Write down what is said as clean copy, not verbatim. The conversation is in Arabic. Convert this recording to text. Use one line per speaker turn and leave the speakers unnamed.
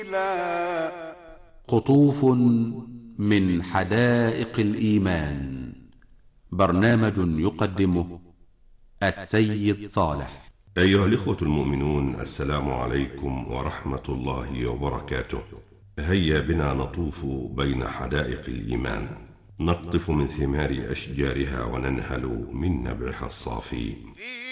قطوف من حدائق الإيمان. برنامج يقدمه السيد صالح.
أيها الإخوة المؤمنون، السلام عليكم ورحمة الله وبركاته. هيا بنا نطوف بين حدائق الإيمان، نقطف من ثمار أشجارها وننهل من نبعها الصافي.